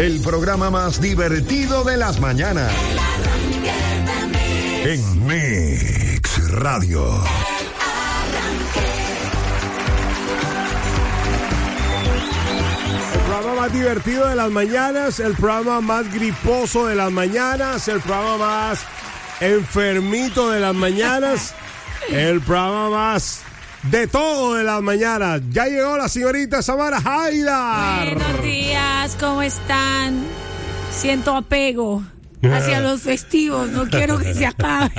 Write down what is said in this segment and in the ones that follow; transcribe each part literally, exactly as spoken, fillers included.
El programa más divertido de las mañanas. En Mix Radio. El programa más divertido de las mañanas, el programa más griposo de las mañanas, el programa más enfermito de las mañanas, el programa más de todo de las mañanas. Ya llegó la señorita Samara Haidar. Buenos días, ¿cómo están? Siento apego hacia los festivos, no quiero que se acabe.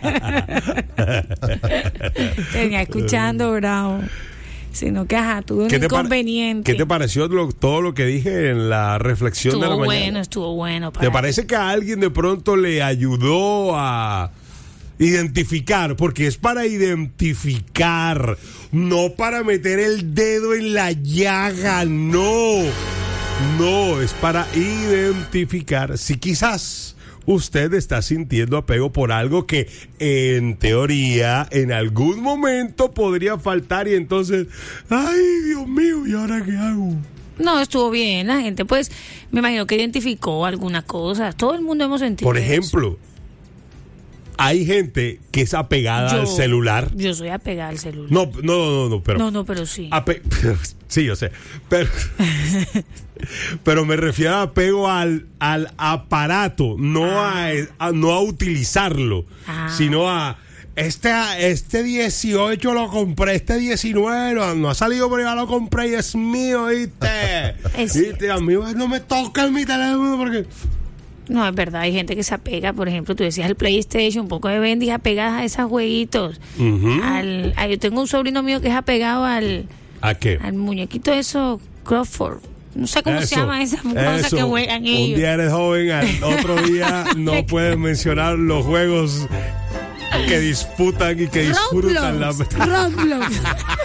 Tenía escuchando, bravo. Sino que, ajá, tuve un inconveniente. ¿Qué te pareció lo, todo lo que dije en la reflexión estuvo de la mañana? Estuvo bueno, estuvo bueno. ¿Te parece que a alguien de pronto le ayudó a identificar? Porque es para identificar, no para meter el dedo en la llaga, no. No, es para identificar si quizás usted está sintiendo apego por algo que en teoría en algún momento podría faltar y entonces, ay, Dios mío, ¿y ahora qué hago? No, estuvo bien, la gente pues me imagino que identificó alguna cosa, todo el mundo hemos sentido. Por ejemplo, eso. Hay gente que es apegada yo, al celular. Yo soy apegada al celular. No, no, no, no, pero. No, no, pero sí. Ape- sí, yo sé. Pero, pero me refiero a apego al, al aparato, no, ah. a, a no a utilizarlo, ah. sino a este, este dieciocho lo compré, este diecinueve no, no ha salido, pero ya lo compré y es mío, ¿viste? Es ¿viste? A mí no me toca mi teléfono porque. No, es verdad, hay gente que se apega, por ejemplo, tú decías el PlayStation, un poco de bendis apegadas a esos jueguitos. Uh-huh. Al, a, yo tengo un sobrino mío que es apegado al... ¿A qué? Al muñequito de eso, Crawford. No sé cómo eso, se llama esa cosa eso. que juegan ellos. Un día eres joven, al otro día no puedes mencionar los juegos que disputan y que disfrutan la... Roblox.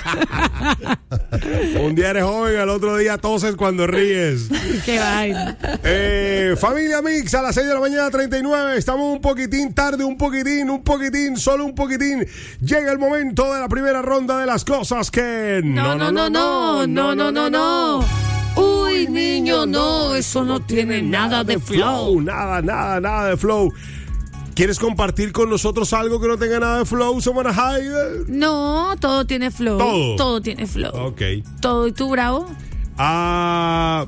Un día eres joven, al otro día toses cuando ríes. Qué vaina. Eh, familia Mix, a las seis de la mañana, treinta y nueve. Estamos un poquitín tarde, un poquitín, un poquitín, solo un poquitín. Llega el momento de la primera ronda de las cosas que... No, no, no, no, no, no, no, no. Uy, niño, no, eso no tiene nada de flow. Nada, nada, nada de flow. ¿Quieres compartir con nosotros algo que no tenga nada de flow, Samara Haidar? No, todo tiene flow. Todo. Todo tiene flow. Ok. Todo. ¿Y tú, Bravo? Ah,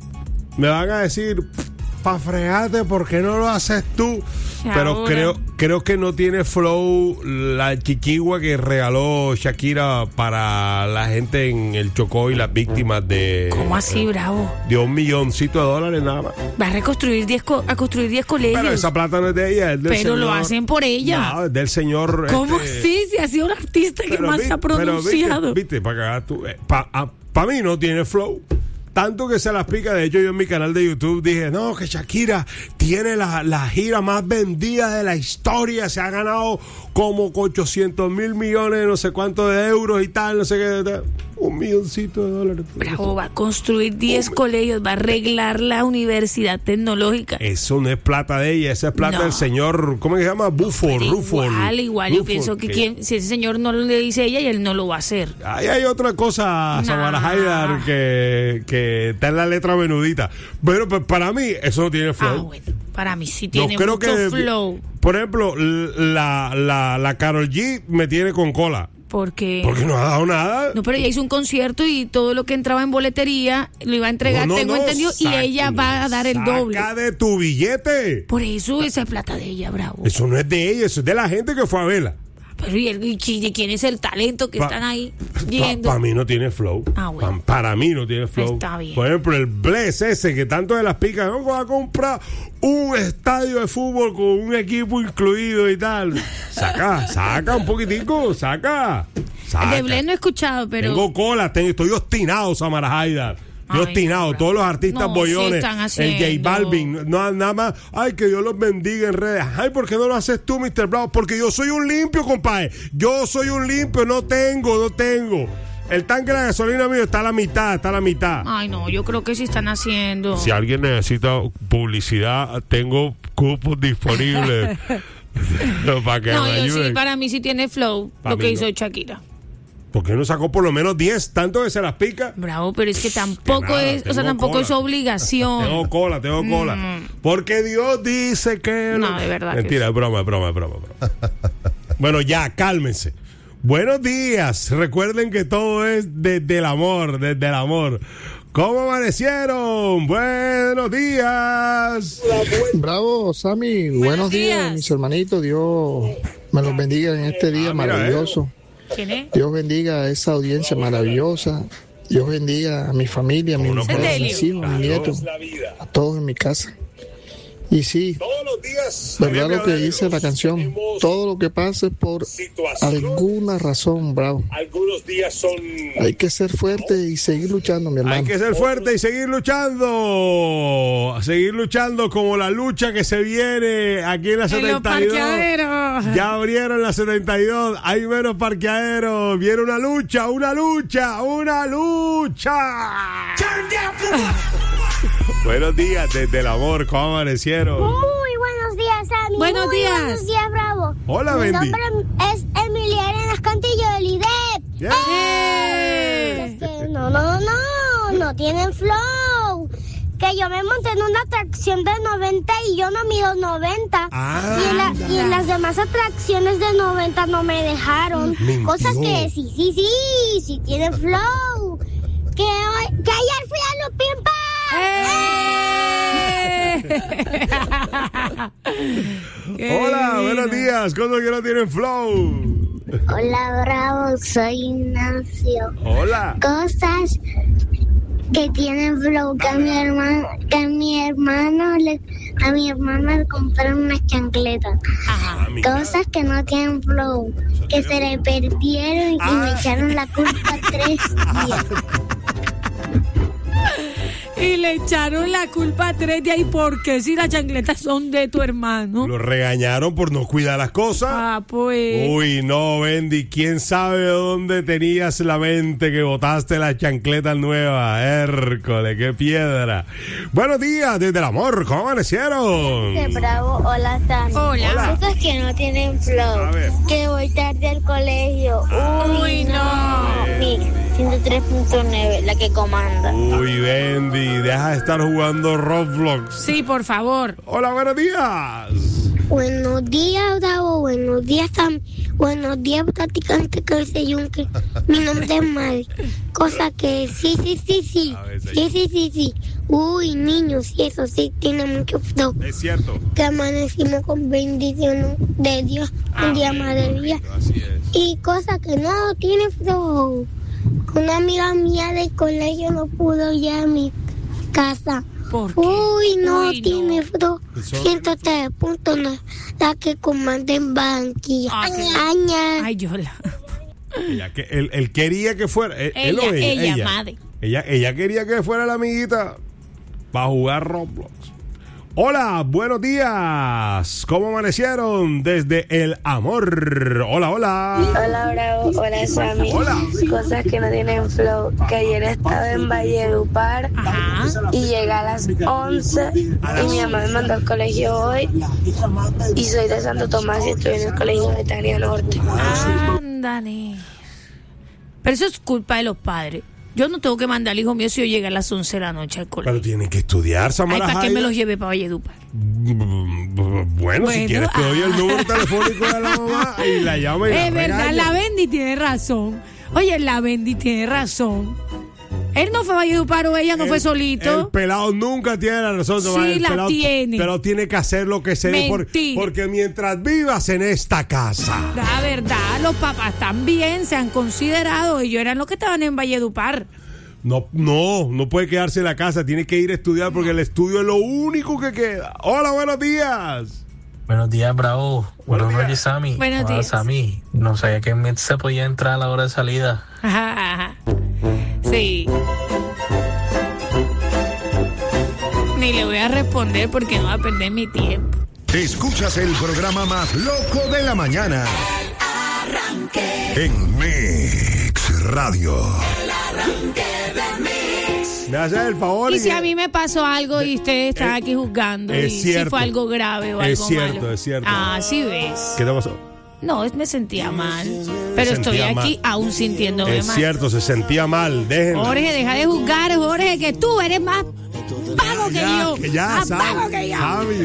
me van a decir, pa' fregarte, ¿por qué no lo haces tú? Pero ahora. creo creo que no tiene flow la chiquigua que regaló Shakira para la gente en el Chocó y las víctimas de... ¿Cómo así, Bravo? De un milloncito de dólares nada más. Va a reconstruir diez co- a construir diez colegios. Pero esa plata no es de ella, es del Pero señor. lo hacen por ella. No, es del señor... ¿Cómo este... sí? Si ha sido un artista que pero más vi, se ha pronunciado. Viste, viste, para cagar tú. Eh, para pa mí no tiene flow. Tanto que se las pica. De hecho, yo en mi canal de YouTube dije, no, que Shakira tiene la, la gira más vendida de la historia. Se ha ganado como ochocientos mil millones, no sé cuánto de euros y tal, no sé qué. Un milloncito de dólares. Bravo, va a construir diez colegios, va a arreglar la universidad tecnológica. Eso no es plata de ella, esa es plata no. del señor, ¿cómo se llama? Bufo, no, Rufo. Igual, igual, Rufo, yo pienso que, que quien, si ese señor no le dice a ella, y él no lo va a hacer. Ahí hay otra cosa, nah. Samara Haidar, que, que está en la letra menudita. Pero pues, para mí, eso no tiene flow. Ah, bueno, para mí sí tiene no, creo mucho que, flow. Por ejemplo, la, la, la Karol G me tiene con cola. ¿Por qué? Porque no ha dado nada. No, pero ella hizo un concierto y todo lo que entraba en boletería lo iba a entregar, no, no, tengo no, entendido, saca, y ella va a dar el saca doble. Saca de tu billete. Por eso esa es plata de ella, Bravo. Eso no es de ella, eso es de la gente que fue a verla. Pero ¿y, el, y quién es el talento que pa, están ahí viendo? Para pa mí no tiene flow. Ah, bueno. pa, para mí no tiene flow. Está bien. Por ejemplo, el Bless ese que tanto de las picas, no va a comprar un estadio de fútbol con un equipo incluido y tal. Saca, saca un poquitico, saca. saca. De Bless no he escuchado, pero... Tengo cola, tengo, estoy obstinado, Samara Haidar. Estoy ay, obstinado, no, todos los artistas no, bollones, sí el J Balvin, no, nada más, ay, que Dios los bendiga en redes. Ay, ¿por qué no lo haces tú, mister Bravo? Porque yo soy un limpio, compadre. Yo soy un limpio, no tengo, no tengo. El tanque de la gasolina mío está a la mitad, está a la mitad. Ay, no, yo creo que sí están haciendo. Si alguien necesita publicidad, tengo cupos disponibles. Para que no, me yo ayuden. sí, para mí sí tiene flow, para lo que no. hizo Shakira. ¿Por qué no sacó por lo menos diez? Tanto que se las pica. Bravo, pero es que tampoco nada, es, o sea, tampoco cola. es obligación. Tengo cola, tengo cola. Mm. Porque Dios dice que... No, de verdad. Mentira, que es broma, es broma, es broma, es broma. Bueno, ya, cálmense. Buenos días. Recuerden que todo es desde el amor, desde el amor. ¿Cómo amanecieron? Buenos días. Bravo, Sammy. Buenos, Buenos días. días, mis hermanitos. Dios me los bendiga en este día Ah, mira, maravilloso. ¿Quién es? Dios bendiga a esa audiencia maravillosa. Dios bendiga a mi familia, a mi ¿Cómo no? mujer, a Celio. mis hijos, a mis nietos, a todos en mi casa. Y sí, Todos los días. verdad lo que dice la canción. Todo lo que pase por alguna razón, bravo. Algunos días son. Hay que ser fuerte y seguir luchando, mi hermano. Hay que ser fuerte y seguir luchando. Seguir luchando como la lucha que se viene aquí en la En los setenta y dos. parqueaderos. Ya abrieron la setenta y dos. Hay menos parqueaderos. Viene una lucha, una lucha, una lucha. Buenos días desde el amor. ¿Cómo amanecieron? Muy buenos días, Sammy. Buenos Muy días. Buenos días, Bravo. Hola, Mi Bendy. nombre es Emilia Arenas Cantillo del I D E P. Bien. ¡Eh! Es que no, no, no, no tienen flow. Que yo me monté en una atracción de noventa y yo no mido noventa. Ah, y, en la- y en las demás atracciones de noventa no me dejaron. Mintió. Cosas que sí, sí, sí, sí tienen flow. Que, hoy- que ayer fui a Lupin Park. ¡Qué Hola, divino! buenos días. ¿Cómo que no tienen flow? Hola, Bravo, soy Ignacio. Hola. Cosas que tienen flow, que a mi hermano, que a mi hermano le, a mi hermano le compraron unas chancletas. Ajá. Cosas que no tienen flow, que se le perdieron y Ah. me echaron la culpa tres días. Y le echaron la culpa a tres días. ¿Y por qué si las chancletas son de tu hermano? Lo regañaron por no cuidar las cosas. Ah, pues. Uy, no, Bendy, ¿quién sabe dónde tenías la mente que botaste las chancletas nuevas? Hércole, qué piedra. Buenos días, desde el amor, ¿cómo amanecieron? Bravo, hola, Sammy. Hola. Cosas que no tienen flow, A ver. que voy tarde al colegio. Uy, no. Mix ciento tres punto nueve, la que comanda. Uy, Bendy, deja de estar jugando Roblox. Sí, por favor. Hola, buenos días. Buenos días, Bravo. Buenos días, Sam. Buenos días, practicante que Yunque. Mi nombre es Mari. Cosa que sí, sí, sí, sí. A ver, Sí, sí, sí, sí. Uy, niños, sí, eso sí, tiene mucho flow. Es cierto. Que amanecimos con bendición de Dios. Un día maravilloso. Así es. Y cosa que no tiene flow. Una amiga mía del colegio no pudo ir a mi casa. ¿Por qué? Uy, no Uy, no. tiene flow. Eso ciento tres punto nueve, la que comanda en Banquilla. Ah, qué- Aña. Ay, yo la. Ella, que, él, él quería que fuera. Él, él Ella, o ella, madre. Ella, ella quería que fuera la amiguita para jugar Roblox. Hola, buenos días. ¿Cómo amanecieron desde el amor? Hola, hola. Hola Bravo, hola Sammy. Hola. Cosas que no tienen flow. Que ayer estaba en Valledupar Ajá. y llegué a las once y mi mamá me mandó al colegio hoy y soy de Santo Tomás y estoy en el colegio de Tania Norte. Ándale. Pero eso es culpa de los padres. Yo no tengo que mandar al hijo mío si yo llegué a las once de la noche al colegio. Pero tienen que estudiar, Ay, Samara ¿para qué me Jaira. los lleve para Valledupar? Bueno, Bueno, si quieres te doy el ah. número telefónico de la mamá y la llama y la Es verdad, regaña. la Bendy tiene razón. Oye, la Bendy tiene razón. Él no fue a Valledupar o ella no El- fue solito. El pelado nunca tiene la razón. Sí, Tomás. El la pelado- tiene. Pero tiene que hacer lo que se dé. por- Mentira. Porque mientras vivas en esta casa. La verdad, los papás también se han considerado. Ellos eran los que estaban en Valledupar. No, no, no puede quedarse en la casa. Tiene que ir a estudiar porque el estudio es lo único que queda. Hola, buenos días. Buenos días, Bravo. Buenas días. noches, Sammy. Buenos Hola, días. Sammy. No sabía que en se podía entrar a la hora de salida. Ajá, ajá. Sí. Ni le voy a responder porque no va a perder mi tiempo. Escuchas el programa más loco de la mañana. En Mix Radio. Me haces el favor. Y si a mí me pasó algo y ustedes están aquí juzgando es y cierto. si fue algo grave o Es algo cierto, malo. es cierto. Ah, sí ves. ¿Qué te pasó? No, me sentía mal. Pero Se estoy sentía aquí mal. aún sintiéndome Es mal. cierto, se sentía mal. Déjenlo. Jorge, deja de juzgar, Jorge, que tú eres más pago que Ya, yo. que ya más sabe, pago que yo. sabe.